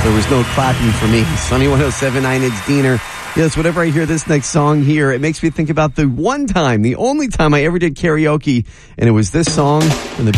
There was no clapping for me. Sunny 107.9, it's Diener. Yes, whenever I hear this next song here, it makes me think about the one time, the only time I ever did karaoke, and it was this song from the